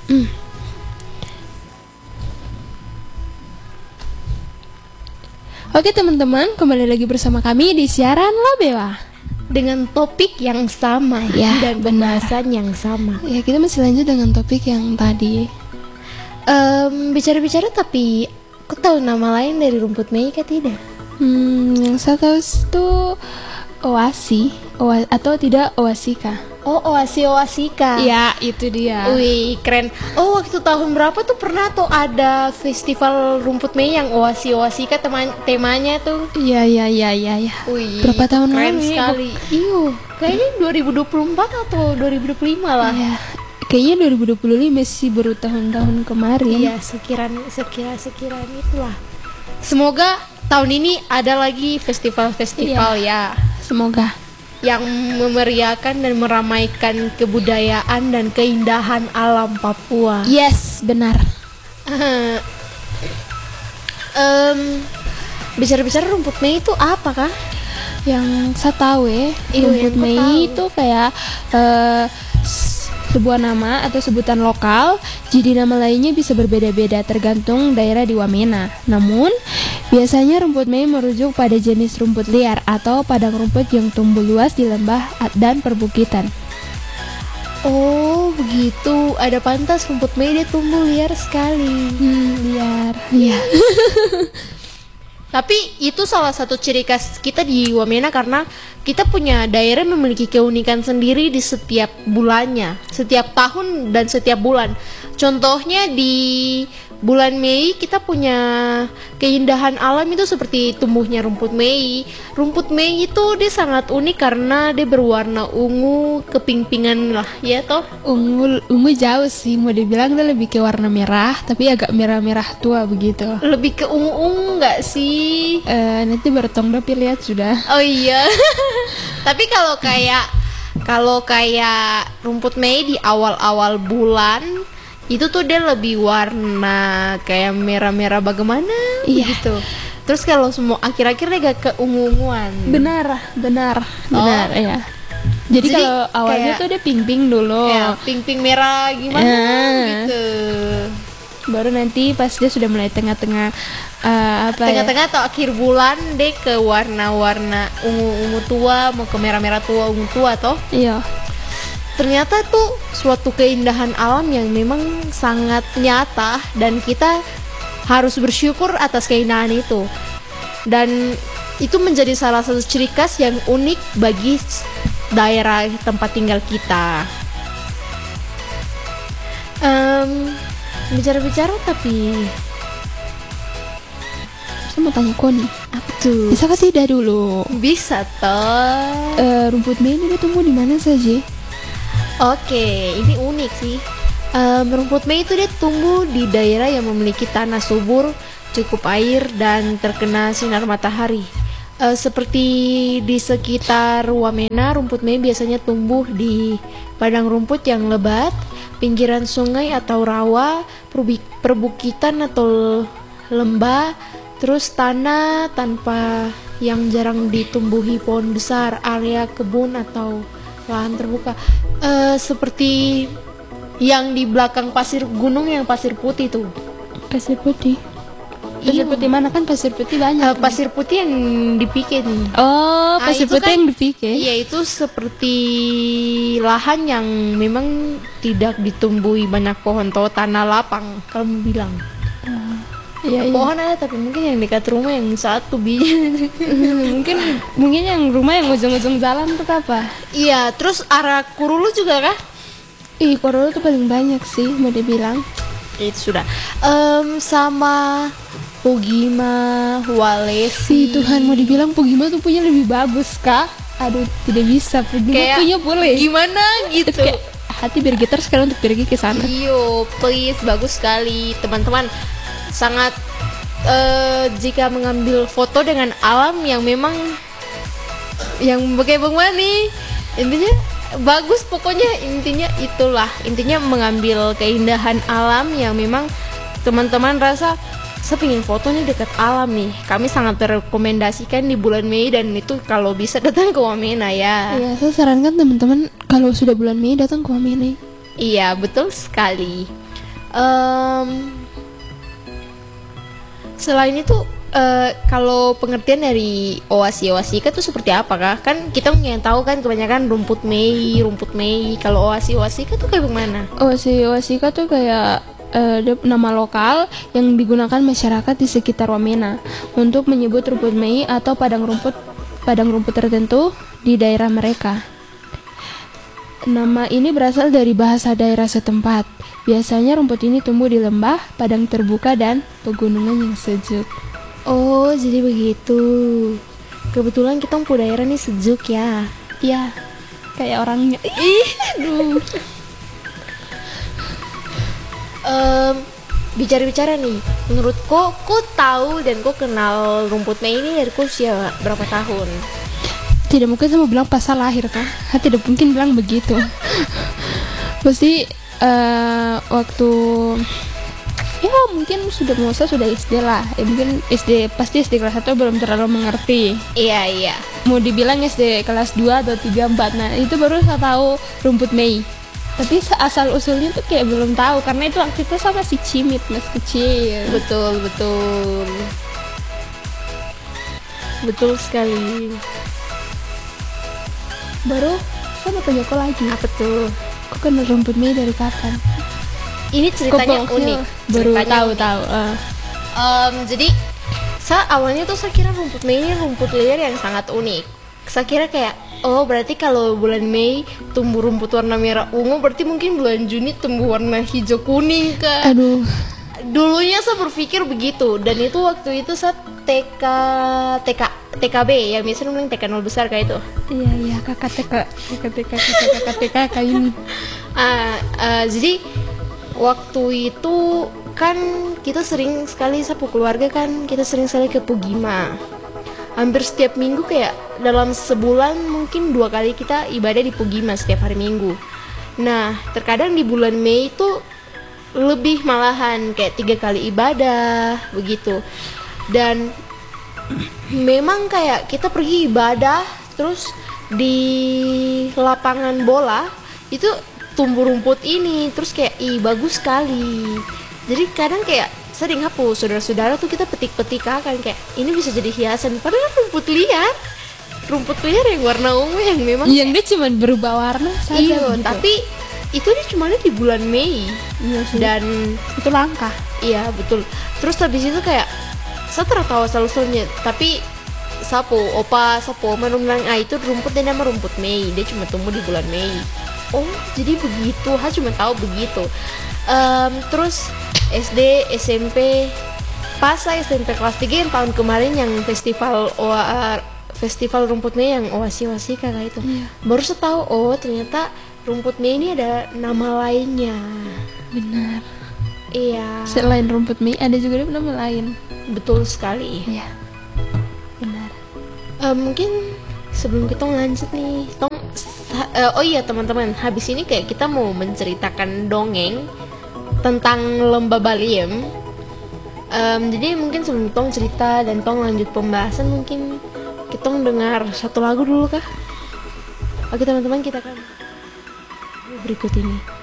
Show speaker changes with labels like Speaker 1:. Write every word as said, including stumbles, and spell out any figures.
Speaker 1: Hmm. Oke teman-teman, kembali lagi bersama kami di siaran Labela
Speaker 2: dengan topik yang sama
Speaker 1: ya,
Speaker 2: dan pembahasan yang sama.
Speaker 1: Ya, kita masih lanjut dengan topik yang tadi.
Speaker 2: Um, bicara-bicara, tapi kau tahu nama lain dari rumput Mei kah tidak?
Speaker 1: Hmm, yang saya tahu itu oasi, Oa, atau tidak oasika.
Speaker 2: Oh, oasi oasika.
Speaker 1: Ya, itu dia.
Speaker 2: Wih, keren. Oh, waktu tahun berapa tuh pernah tuh ada festival rumput Mei yang oasi oasika tema temanya tuh.
Speaker 1: Iya, iya, iya, iya, ya.
Speaker 2: Wih,
Speaker 1: berapa tahun
Speaker 2: keren
Speaker 1: lalu
Speaker 2: sekali. Iyo, kayaknya dua ribu dua puluh empat atau dua ribu dua puluh lima lah.
Speaker 1: Iya. Kayaknya dua ribu dua puluh lima sih, baru tahun-tahun kemarin.
Speaker 2: Iya, sekiran sekira sekiraan itulah. Semoga tahun ini ada lagi festival-festival
Speaker 1: iya.
Speaker 2: ya.
Speaker 1: Semoga
Speaker 2: yang memeriahkan dan meramaikan kebudayaan dan keindahan alam Papua.
Speaker 1: Yes, benar.
Speaker 2: um, bicara-bicara rumput Mei itu apa kah?
Speaker 1: Yang saya tahu ya,
Speaker 2: Iyo,
Speaker 1: rumput Mei itu kayak uh, sebuah nama atau sebutan lokal, jadi nama lainnya bisa berbeda-beda tergantung daerah di Wamena. Namun, biasanya rumput Mei merujuk pada jenis rumput liar atau padang rumput yang tumbuh luas di lembah dan perbukitan.
Speaker 2: Oh, begitu. Ada pantas rumput Mei dia tumbuh liar sekali.
Speaker 1: Hmm, liar. Iya.
Speaker 2: Tapi itu salah satu ciri khas kita di Wamena karena kita punya daerah memiliki keunikan sendiri di setiap bulannya, setiap tahun dan setiap bulan. Contohnya di bulan Mei kita punya keindahan alam itu seperti tumbuhnya rumput Mei. Rumput Mei itu dia sangat unik karena dia berwarna ungu keping-pingan lah, ya toh?
Speaker 1: Ungu ungu jauh sih, mau dibilang dia lebih ke warna merah, tapi agak merah-merah tua begitu.
Speaker 2: Lebih ke ungu-ungu nggak sih?
Speaker 1: Uh, nanti bertong tapi lihat sudah.
Speaker 2: Oh iya. Tapi kalau kayak kalau kayak rumput Mei di awal-awal bulan itu tuh dia lebih warna kayak merah-merah bagaimana
Speaker 1: iya.
Speaker 2: gitu. Terus kalau semua akhir-akhir dia agak keungu-unguan.
Speaker 1: Benar, benar, benar
Speaker 2: oh.
Speaker 1: ya. Jadi, Jadi kalau awalnya tuh dia pink-pink dulu.
Speaker 2: Ya, pink-pink merah gimana eh. gitu.
Speaker 1: Baru nanti pas dia sudah mulai tengah-tengah uh, apa
Speaker 2: tengah-tengah
Speaker 1: ya?
Speaker 2: atau akhir bulan deh ke warna-warna ungu-ungu tua, mau ke merah-merah tua, ungu tua toh.
Speaker 1: Iya.
Speaker 2: Ternyata tuh suatu keindahan alam yang memang sangat nyata dan kita harus bersyukur atas keindahan itu. Dan itu menjadi salah satu ciri khas yang unik bagi daerah tempat tinggal kita. Um, bicara-bicara tapi
Speaker 1: saya mau tanya Koni.
Speaker 2: Apa tuh?
Speaker 1: Bisa kah tidak dulu?
Speaker 2: Bisa toh.
Speaker 1: Uh, rumput Mei ini tumbuh di mana saja?
Speaker 2: Oke, ini unik sih. Um, rumput Mei itu dia tumbuh di daerah yang memiliki tanah subur, cukup air dan terkena sinar matahari. Uh, seperti di sekitar Wamena, rumput Mei biasanya tumbuh di padang rumput yang lebat, pinggiran sungai atau rawa, perbukitan atau lembah, terus tanah tanpa yang jarang ditumbuhi pohon besar, area kebun atau lahan terbuka. Uh, seperti yang di belakang pasir gunung yang pasir putih tuh.
Speaker 1: Pasir putih. Pasir
Speaker 2: Iyo.
Speaker 1: putih mana kan pasir putih banyak.
Speaker 2: Uh, pasir putih yang dipikir.
Speaker 1: Oh, pasir
Speaker 2: nah,
Speaker 1: putih
Speaker 2: kan,
Speaker 1: yang dipikir.
Speaker 2: Iya, itu seperti lahan yang memang tidak ditumbuhi banyak pohon atau tanah lapang kalau mau bilang.
Speaker 1: Uh, iya,
Speaker 2: pohon
Speaker 1: iya.
Speaker 2: ada tapi mungkin yang dekat rumah yang satu biji.
Speaker 1: mungkin mungkin yang rumah yang ujung-ujung jalan tuh apa?
Speaker 2: Iya, terus arah Kurulu juga kah?
Speaker 1: Ih, Kurulu tuh paling banyak sih mau dibilang.
Speaker 2: Itu sudah. Um, sama Pugima, Walesi.
Speaker 1: Si Tuhan, mau dibilang Pugima tuh punya lebih bagus kah? Aduh, tidak bisa. Pugima
Speaker 2: kayak
Speaker 1: punya boleh.
Speaker 2: Gimana gitu?
Speaker 1: Itu kayak hati bergetar sekarang untuk pergi ke sana.
Speaker 2: Iyo, please, bagus sekali teman-teman. Sangat uh, jika mengambil foto dengan alam yang memang yang bagaimana nih, intinya bagus, pokoknya intinya itulah, intinya mengambil keindahan alam yang memang teman-teman rasa saya pengen fotonya dekat alam nih. Kami sangat merekomendasikan di bulan Mei dan itu kalau bisa datang ke Wamena ya.
Speaker 1: Iya, saya sarankan teman-teman kalau sudah bulan Mei datang ke Wamena.
Speaker 2: Iya, betul sekali. Em, selain itu, eh, kalau pengertian dari oasi oasika itu seperti apa kah? Kan kita yang tahu kan kebanyakan rumput Mei, rumput Mei. Kalau oasi oasika tuh kayak gimana?
Speaker 1: Oasi Oasika tuh kayak eh, dia nama lokal yang digunakan masyarakat di sekitar Wamena untuk menyebut rumput Mei atau padang rumput padang rumput tertentu di daerah mereka. Nama ini berasal dari bahasa daerah setempat. Biasanya rumput ini tumbuh di lembah, padang terbuka, dan pegunungan yang sejuk.
Speaker 2: Oh, jadi begitu. Kebetulan kita empu daerah nih sejuk ya.
Speaker 1: Ya, kayak orangnya. Ih, aduh.
Speaker 2: Em, bicara-bicara nih, menurut kok, kok tahu dan kok kenal rumput Mei ini dari usia berapa tahun?
Speaker 1: Tidak mungkin saya mau bilang pasal lahir kan? Tidak mungkin bilang begitu. Pasti eh, waktu ya mungkin sudah masa sudah S D lah. Eh, mungkin S D pasti S D kelas satu belum terlalu mengerti.
Speaker 2: Iya, iya.
Speaker 1: Mau dibilang S D kelas dua atau tiga empat. Nah, itu baru saya tahu rumput Mei. Tapi asal usulnya tuh kayak belum tahu karena itu waktu itu sama si Cimit mas kecil.
Speaker 2: Betul, betul. Betul sekali.
Speaker 1: Baru sama tanya kok lagi.
Speaker 2: Apa tuh?
Speaker 1: Kok kenal rumput Mei dari kapan?
Speaker 2: Ini ceritanya
Speaker 1: Kok
Speaker 2: unik.
Speaker 1: baru
Speaker 2: Ceritanya
Speaker 1: tahu
Speaker 2: unik.
Speaker 1: tahu. eh.
Speaker 2: Em, jadi saya awalnya tuh saya kira rumput Mei ini rumput liar yang sangat unik. Saya kira kayak, oh berarti kalau bulan Mei tumbuh rumput warna merah ungu, berarti mungkin bulan Juni tumbuh warna hijau kuning kan.
Speaker 1: Aduh.
Speaker 2: Dulunya saya berpikir begitu, dan itu waktu itu saya T K T K T K B yang biasanya bilang T K nol besar kayak itu.
Speaker 1: Iya iya kakak T K kakak T K kakak T K kayak ini.
Speaker 2: Ah, ah, jadi waktu itu kan kita sering sekali sapu keluarga kan kita sering sekali ke Pugima. Hampir setiap minggu kayak dalam sebulan mungkin dua kali kita ibadah di Pugima setiap hari Minggu. Nah, terkadang di bulan Mei itu lebih malahan kayak tiga kali ibadah begitu. Dan memang kayak kita pergi ibadah terus di lapangan bola itu tumbuh rumput ini terus kayak ih bagus sekali. Jadi kadang kayak sering aku saudara-saudara tuh kita petik-petik kan kayak ini bisa jadi hiasan padahal rumput liar. Rumput liar yang warna ungu yang memang
Speaker 1: Yang dia cuma berubah warna saja.
Speaker 2: iya,
Speaker 1: gitu.
Speaker 2: tapi itu dia cuma ada di bulan Mei.
Speaker 1: Iya sih.
Speaker 2: Dan
Speaker 1: itu langka.
Speaker 2: iya betul. Terus habis itu kayak saya tertawa selalu-selalunya tapi sapo opa sapo oma bilang ah itu rumput dia nama rumput Mei dia cuma tumbuh di bulan Mei. Oh jadi begitu, ha cuma tahu begitu. Em, terus S D S M P pas saya S M P kelas tiga yang tahun kemarin yang festival oa festival rumput Mei yang oasi oasi kakak itu
Speaker 1: Iya.
Speaker 2: baru saya tahu oh ternyata rumput Mei ini ada nama lainnya.
Speaker 1: Benar.
Speaker 2: Iya
Speaker 1: Selain rumput Mei ada juga nama lain.
Speaker 2: betul sekali.
Speaker 1: Iya. Benar.
Speaker 2: Eh, mungkin sebelum kita lanjut nih, tong, sa- eh, oh iya teman-teman, habis ini kayak kita mau menceritakan dongeng tentang lembah Baliem. Em, jadi mungkin sebelum tong cerita dan tong lanjut pembahasan, mungkin kita dengar satu lagu dulu kah? Oke teman-teman, kita akan berikut ini.